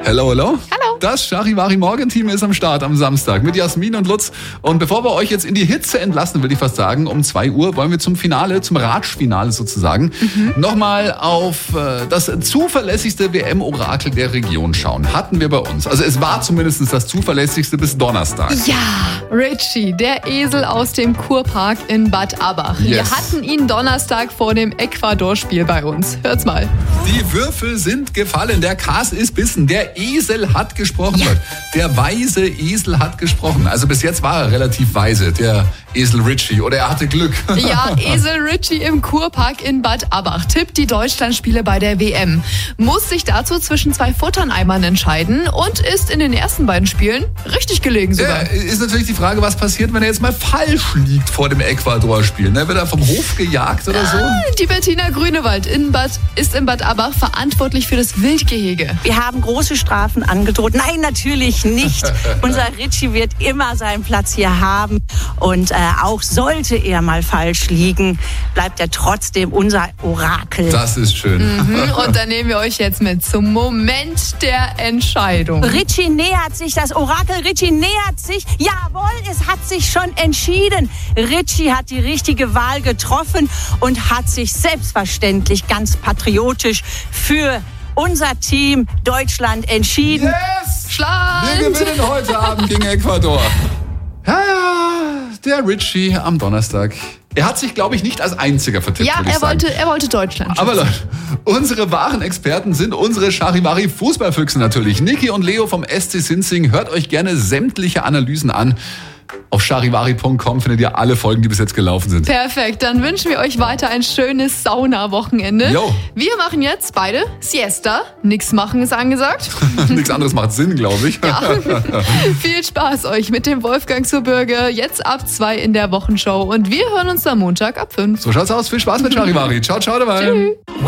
Hello, hello. Hallo. Das Charivari-Morgenteam ist am Start am Samstag mit Jasmin und Lutz. Und bevor wir euch jetzt in die Hitze entlassen, will ich fast sagen, um 2 Uhr wollen wir zum Finale, zum Ratschfinale sozusagen, nochmal auf das zuverlässigste WM-Orakel der Region schauen. Hatten wir bei uns. Also es war zumindest das zuverlässigste bis Donnerstag. Ja, Richie, der Esel aus dem Kurpark in Bad Abach. Yes. Wir hatten ihn Donnerstag vor dem Ecuador-Spiel bei uns. Hört's mal. Die Würfel sind gefallen, der Kas ist bissen, der Esel hat gesprochen. Ja. Der weise Esel hat gesprochen. Also bis jetzt war er relativ weise, der Esel Richie. Oder er hatte Glück. Ja, Esel Richie im Kurpark in Bad Abach tippt die Deutschlandspiele bei der WM. Muss sich dazu zwischen 2 Futterneimern entscheiden und ist in den ersten beiden Spielen richtig gelegen sogar. Ja, ist natürlich die Frage, was passiert, wenn er jetzt mal falsch liegt vor dem Ecuador-Spiel. Ne? Wird er vom Hof gejagt oder so? Die Bettina Grünewald ist in Bad Abach verantwortlich für das Wildgehege. Wir haben große Strafen angedroht. Nein, natürlich nicht. Unser Richie wird immer seinen Platz hier haben. Und auch sollte er mal falsch liegen, bleibt er trotzdem unser Orakel. Das ist schön. Und dann nehmen wir euch jetzt mit zum Moment der Entscheidung. Richie nähert sich, das Orakel Richie nähert sich. Jawohl, es hat sich schon entschieden. Richie hat die richtige Wahl getroffen und hat sich selbstverständlich ganz patriotisch für unser Team Deutschland entschieden. Yes! Schland! Wir gewinnen heute Abend gegen Ecuador. Ja, der Richie am Donnerstag. Er hat sich, glaube ich, nicht als einziger vertippt, Ja, würde ich sagen. er wollte Deutschland. Aber Leute, unsere wahren Experten sind unsere Charivari-Fußballfüchse natürlich. Niki und Leo vom SC Sinzing. Hört euch gerne sämtliche Analysen an. Auf charivari.com findet ihr alle Folgen, die bis jetzt gelaufen sind. Perfekt, dann wünschen wir euch weiter ein schönes Sauna-Wochenende. Jo. Wir machen jetzt beide Siesta. Nix machen ist angesagt. Nichts anderes macht Sinn, glaube ich. Ja. Viel Spaß euch mit dem Wolfgang zur Bürger. Jetzt ab 2 in der Wochenshow. Und wir hören uns am Montag ab 5. So schaut's aus. Viel Spaß mit Charivari. Ciao, ciao dabei. Tschüss.